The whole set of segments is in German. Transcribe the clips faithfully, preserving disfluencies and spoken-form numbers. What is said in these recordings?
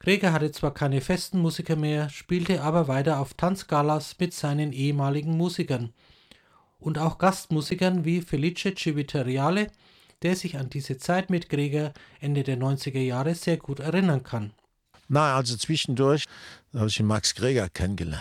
Greger hatte zwar keine festen Musiker mehr, spielte aber weiter auf Tanzgalas mit seinen ehemaligen Musikern und auch Gastmusikern wie Felice Civitariale, der sich an diese Zeit mit Greger Ende der neunziger Jahre sehr gut erinnern kann. Na, also zwischendurch habe ich den Max Greger kennengelernt.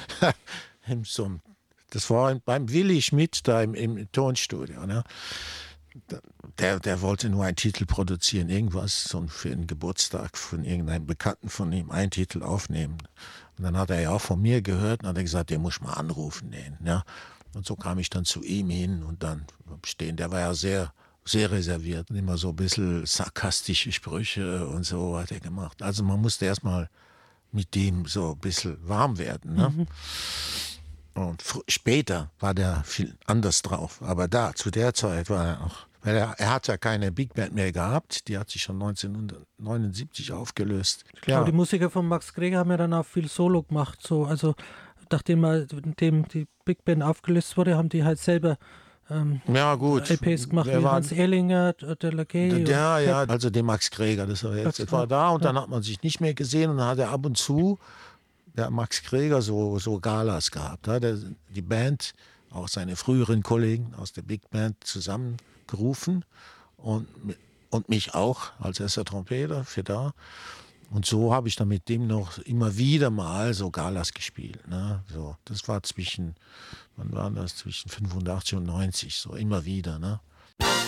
Das war beim Willi Schmidt da im, im Tonstudio. Ne? Der, der wollte nur einen Titel produzieren, irgendwas so für einen Geburtstag von irgendeinem Bekannten von ihm, einen Titel aufnehmen. Und dann hat er ja auch von mir gehört und hat er gesagt, den muss ich mal anrufen. Den, ja? Und so kam ich dann zu ihm hin und dann stehen. Der war ja sehr, sehr reserviert und immer so ein bisschen sarkastische Sprüche und so hat er gemacht. Also man musste erstmal mit dem so ein bisschen warm werden. Ne? Mhm. Und später war der viel anders drauf. Aber da, zu der Zeit war er auch, weil er, er hat ja keine Big Band mehr gehabt, die hat sich schon neunzehnhundertneunundsiebzig aufgelöst. Ich glaube, ja. Die Musiker von Max Greger haben ja dann auch viel Solo gemacht. So. Also nachdem er, dem die Big Band aufgelöst wurde, haben die halt selber ähm, ja, gut. L Ps gemacht, der wie Hans Ehrlinger, der Lagay. Ja, ja, also den Max Greger, das war jetzt etwa da und ja. Dann hat man sich nicht mehr gesehen und dann hat er ab und zu der Max Greger so, so Galas gehabt. Da hat er die Band, auch seine früheren Kollegen aus der Big Band zusammengerufen und, und mich auch als erster Trompeter für da. Und so habe ich dann mit dem noch immer wieder mal so Galas gespielt. Ne? So, das war zwischen, wann war das? Zwischen fünfundachtzig und neunzig, so immer wieder. Ne?